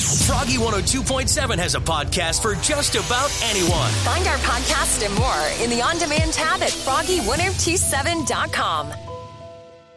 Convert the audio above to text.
Froggy 102.7 has a podcast for just about anyone. Find our podcast and more in the On Demand tab at froggy1027.com.